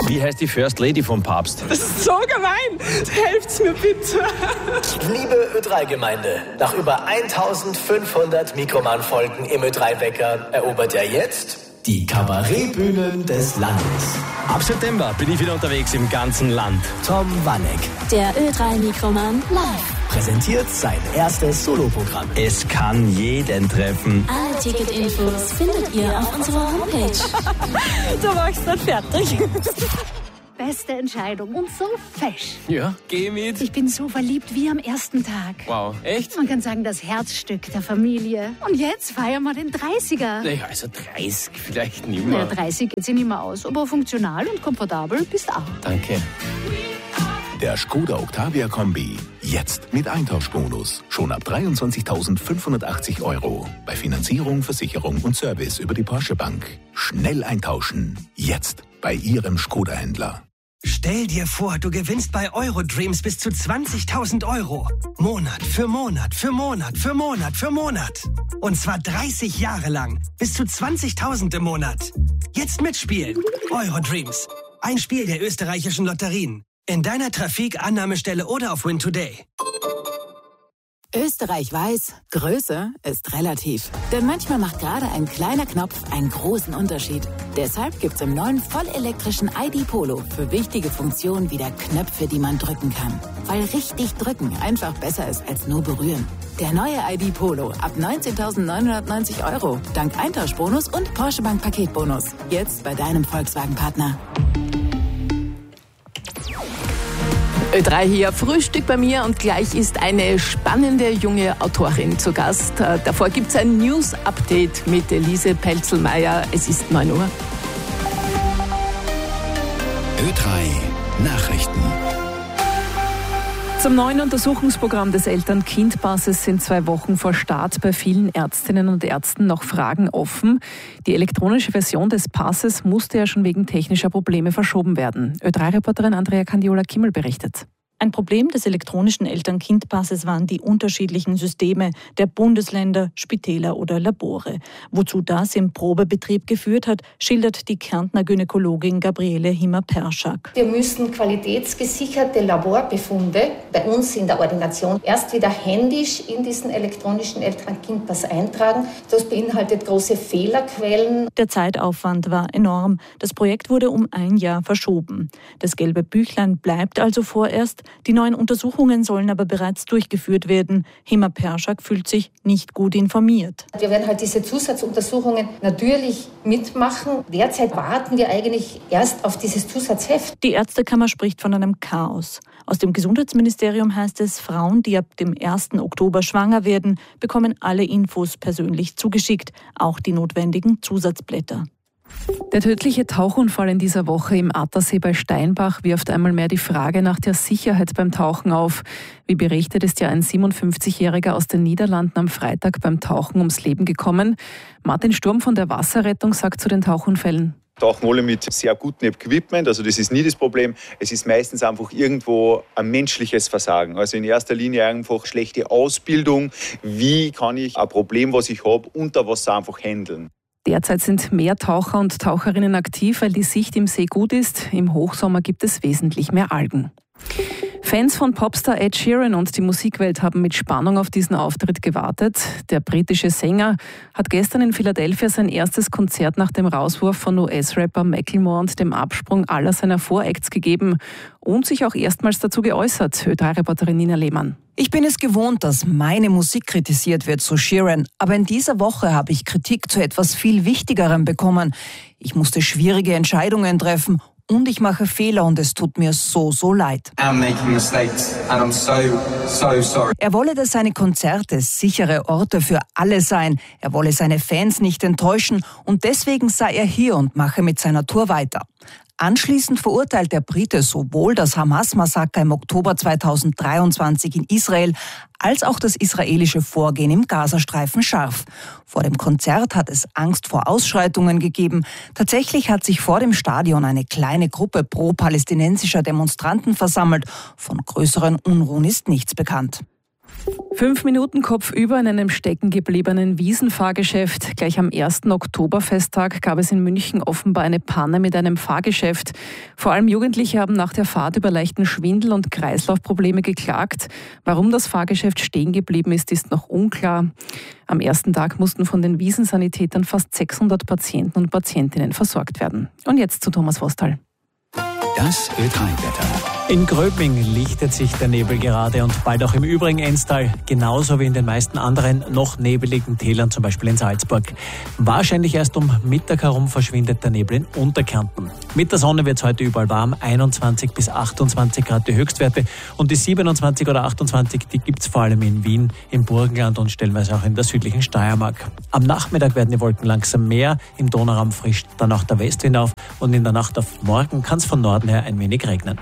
Wie heißt die First Lady vom Papst? Das ist so gemein. Helft's mir bitte. Liebe Ö3-Gemeinde, nach über 1500 Mikroman-Folgen im Ö3-Wecker erobert er jetzt die Kabarettbühnen des Landes. Ab September bin ich wieder unterwegs im ganzen Land. Tom Wanneck Der Ö3-Mikroman live. präsentiert sein erstes Soloprogramm. Es kann jeden treffen. Alle Ticketinfos findet ihr auf unserer Homepage. Du machst dann fertig. Beste Entscheidung und so fesch. Ja, geh mit. Ich bin so verliebt wie am ersten Tag. Wow, echt? Man kann sagen, das Herzstück der Familie. Und jetzt feiern wir den 30er. Naja, also 30 vielleicht nicht Ja, mehr. 30 geht sich nicht mehr aus, aber funktional und komfortabel bist auch. Danke. Der Skoda Octavia Kombi. Jetzt mit Eintauschbonus. Schon ab 23.580 €. Bei Finanzierung, Versicherung und Service über die Porsche Bank. Schnell eintauschen. Jetzt bei Ihrem Skoda-Händler. Stell dir vor, du gewinnst bei Eurodreams bis zu 20.000 €. Monat für Monat für Monat für Monat für Monat. Und zwar 30 Jahre lang. Bis zu 20.000 im Monat. Jetzt mitspielen. Eurodreams. Ein Spiel der österreichischen Lotterien. In deiner Trafik, Annahmestelle oder auf Win Today. Österreich weiß, Größe ist relativ. Denn manchmal macht gerade ein kleiner Knopf einen großen Unterschied. Deshalb gibt's im neuen vollelektrischen ID Polo für wichtige Funktionen wieder Knöpfe, die man drücken kann. Weil richtig drücken einfach besser ist als nur berühren. Der neue ID Polo ab 19.990 €. Dank Eintauschbonus und Porsche Bank Paketbonus. Jetzt bei deinem Volkswagen-Partner. Ö3 hier, Frühstück bei mir und gleich ist eine spannende junge Autorin zu Gast. Davor gibt es ein News-Update mit Elise Pelzelmeier. Es ist 9 Uhr. Ö3 Nachrichten. Zum neuen Untersuchungsprogramm des Eltern-Kind-Passes sind 2 Wochen vor Start bei vielen Ärztinnen und Ärzten noch Fragen offen. Die elektronische Version des Passes musste ja schon wegen technischer Probleme verschoben werden. Ö3-Reporterin Andrea Candiola-Kimmel berichtet. Ein Problem des elektronischen Eltern-Kind-Passes waren die unterschiedlichen Systeme der Bundesländer, Spitäler oder Labore. Wozu das im Probebetrieb geführt hat, schildert die Kärntner Gynäkologin Gabriele Himmer-Perschak. Wir müssen qualitätsgesicherte Laborbefunde bei uns in der Ordination erst wieder händisch in diesen elektronischen Eltern-Kind-Pass eintragen. Das beinhaltet große Fehlerquellen. Der Zeitaufwand war enorm. Das Projekt wurde um 1 Jahr verschoben. Das gelbe Büchlein bleibt also vorerst. Die neuen Untersuchungen sollen aber bereits durchgeführt werden. Himmer-Perschak fühlt sich nicht gut informiert. Wir werden halt diese Zusatzuntersuchungen natürlich mitmachen. Derzeit warten wir eigentlich erst auf dieses Zusatzheft. Die Ärztekammer spricht von einem Chaos. Aus dem Gesundheitsministerium heißt es, Frauen, die ab dem 1. Oktober schwanger werden, bekommen alle Infos persönlich zugeschickt, auch die notwendigen Zusatzblätter. Der tödliche Tauchunfall in dieser Woche im Attersee bei Steinbach wirft einmal mehr die Frage nach der Sicherheit beim Tauchen auf. Wie berichtet, ist ja ein 57-Jähriger aus den Niederlanden am Freitag beim Tauchen ums Leben gekommen. Martin Sturm von der Wasserrettung sagt zu den Tauchunfällen: Tauchen alle mit sehr gutem Equipment, also das ist nie das Problem. Es ist meistens einfach irgendwo ein menschliches Versagen. Also in erster Linie einfach schlechte Ausbildung. Wie kann ich ein Problem, was ich habe, unter Wasser einfach handeln? Derzeit sind mehr Taucher und Taucherinnen aktiv, weil die Sicht im See gut ist. Im Hochsommer gibt es wesentlich mehr Algen. Fans von Popstar Ed Sheeran und die Musikwelt haben mit Spannung auf diesen Auftritt gewartet. Der britische Sänger hat gestern in Philadelphia sein erstes Konzert nach dem Rauswurf von US-Rapper Macklemore und dem Absprung aller seiner Voracts gegeben und sich auch erstmals dazu geäußert, Ö3-Reporterin Nina Lehmann. Ich bin es gewohnt, dass meine Musik kritisiert wird, so Sheeran. Aber in dieser Woche habe ich Kritik zu etwas viel Wichtigerem bekommen. Ich musste schwierige Entscheidungen treffen und ich mache Fehler und es tut mir so leid. Er wolle, dass seine Konzerte sichere Orte für alle seien. Er wolle seine Fans nicht enttäuschen und deswegen sei er hier und mache mit seiner Tour weiter. Anschließend verurteilt der Brite sowohl das Hamas-Massaker im Oktober 2023 in Israel als auch das israelische Vorgehen im Gazastreifen scharf. Vor dem Konzert hat es Angst vor Ausschreitungen gegeben. Tatsächlich hat sich vor dem Stadion eine kleine Gruppe pro-palästinensischer Demonstranten versammelt. Von größeren Unruhen ist nichts bekannt. 5 Minuten kopfüber in einem steckengebliebenen Wiesenfahrgeschäft. Gleich am 1. Oktoberfesttag gab es in München offenbar eine Panne mit einem Fahrgeschäft. Vor allem Jugendliche haben nach der Fahrt über leichten Schwindel und Kreislaufprobleme geklagt. Warum das Fahrgeschäft stehen geblieben ist, ist noch unklar. Am ersten Tag mussten von den Wiesensanitätern fast 600 Patienten und Patientinnen versorgt werden. Und jetzt zu Thomas Vostal. Das Ö3-Wetter. In Gröbming lichtet sich der Nebel gerade und bald auch im übrigen Enstal, genauso wie in den meisten anderen noch nebeligen Tälern, zum Beispiel in Salzburg. Wahrscheinlich erst um Mittag herum verschwindet der Nebel in Unterkärnten. Mit der Sonne wird es heute überall warm, 21 bis 28 Grad die Höchstwerte und die 27 oder 28, die gibt es vor allem in Wien, im Burgenland und stellenweise auch in der südlichen Steiermark. Am Nachmittag werden die Wolken langsam mehr, im Donauraum frischt dann auch der Westwind auf und in der Nacht auf morgen kann es von Norden her ein wenig regnen.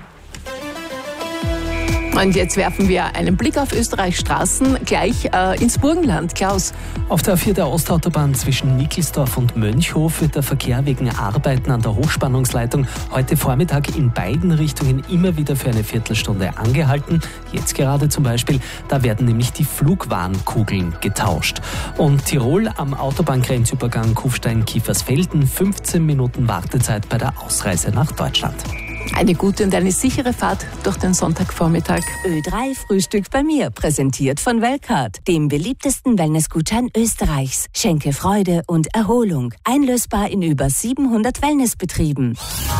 Und jetzt werfen wir einen Blick auf Österreichs Straßen, gleich ins Burgenland. Klaus. Auf der A4 der Ostautobahn zwischen Nickelsdorf und Mönchhof wird der Verkehr wegen Arbeiten an der Hochspannungsleitung heute Vormittag in beiden Richtungen immer wieder für eine Viertelstunde angehalten. Jetzt gerade zum Beispiel, da werden nämlich die Flugwarnkugeln getauscht. Und Tirol am Autobahngrenzübergang Kufstein-Kiefersfelden, 15 Minuten Wartezeit bei der Ausreise nach Deutschland. Eine gute und eine sichere Fahrt durch den Sonntagvormittag. Ö3 Frühstück bei mir, präsentiert von Weltcard, dem beliebtesten Wellnessgutschein Österreichs. Schenke Freude und Erholung. Einlösbar in über 700 Wellnessbetrieben.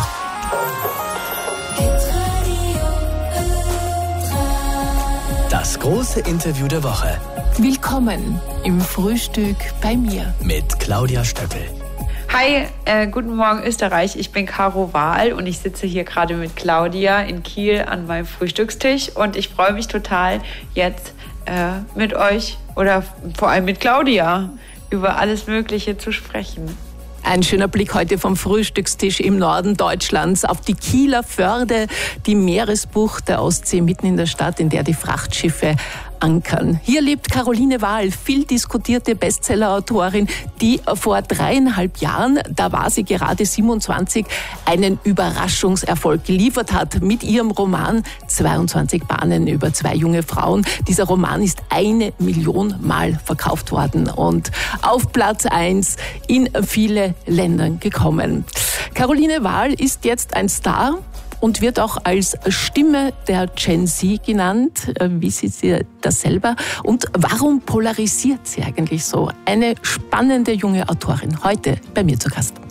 Das große Interview der Woche. Willkommen im Frühstück bei mir. Mit Claudia Stöckel. Hi, guten Morgen Österreich, ich bin Caro Wahl und ich sitze hier gerade mit Claudia in Kiel an meinem Frühstückstisch und ich freue mich total, jetzt mit euch oder vor allem mit Claudia über alles Mögliche zu sprechen. Ein schöner Blick heute vom Frühstückstisch im Norden Deutschlands auf die Kieler Förde, die Meeresbucht der Ostsee mitten in der Stadt, in der die Frachtschiffe ankern. Hier lebt Caroline Wahl, viel diskutierte Bestsellerautorin, die vor 3,5 Jahren, da war sie gerade 27, einen Überraschungserfolg geliefert hat mit ihrem Roman 22 Bahnen über 2 junge Frauen. Dieser Roman ist 1 Million Mal verkauft worden und auf Platz 1 in viele Ländern gekommen. Caroline Wahl ist jetzt ein Star und wird auch als Stimme der Gen Z genannt. Wie sieht sie das selber? Und warum polarisiert sie eigentlich so? Eine spannende junge Autorin, heute bei mir zu Gast.